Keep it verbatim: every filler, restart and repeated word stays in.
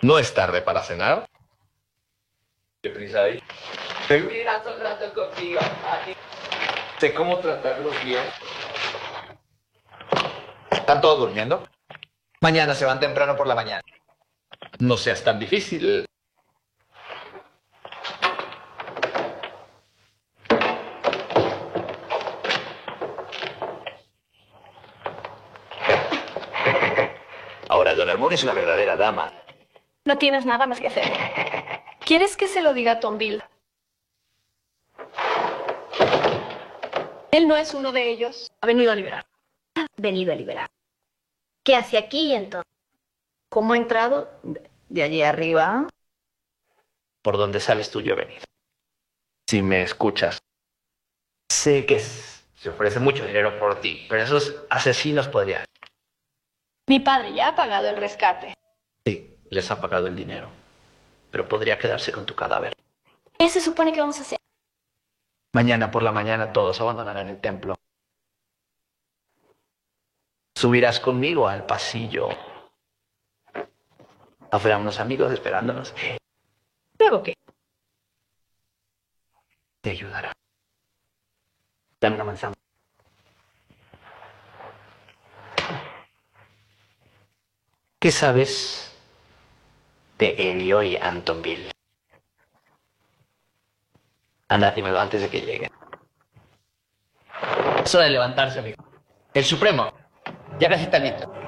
No es tarde para cenar. ¿Qué prisa hay? Seguirás hablando contigo. Sé cómo tratarlos bien. ¿Están todos durmiendo? Mañana se van temprano por la mañana. No seas tan difícil. Ahora, Don Hermón es una verdadera dama. No tienes nada más que hacer. ¿Quieres que se lo diga a Tom Bill? Él no es uno de ellos. Ha venido a liberar. Ha venido a liberar. ¿Qué hace aquí entonces? ¿Cómo ha entrado? De, de allí arriba. Por donde sales tú, yo he venido. Si me escuchas, sé que se ofrece mucho dinero por ti, pero esos asesinos podrían. Mi padre ya ha pagado el rescate. Sí, les ha pagado el dinero, pero podría quedarse con tu cadáver. ¿Qué se supone que vamos a hacer? Mañana por la mañana todos abandonarán el templo. Subirás conmigo al pasillo. Habrá unos amigos esperándonos. ¿Luego qué? Te ayudará. Dame una manzana. ¿Qué sabes de Elio y Antonville? Anda, dímelo antes de que lleguen. Es hora de levantarse, amigo. El Supremo. Ya casi está listo.